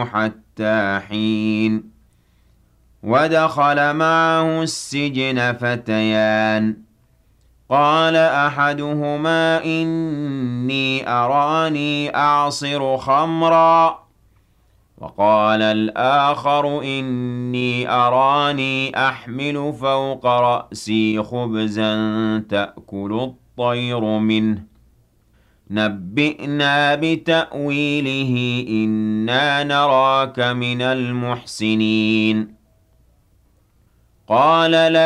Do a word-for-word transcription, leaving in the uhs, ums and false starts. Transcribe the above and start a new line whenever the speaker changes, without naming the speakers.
منه حتى حين ودخل معه السجن فتيان قال أحدهما إني أراني أعصر خمرا وقال الآخر إني أراني أحمل فوق رأسي خبزا تأكل الطير منه نبئنا بتأويله إنا نراك من المحسنين قال لا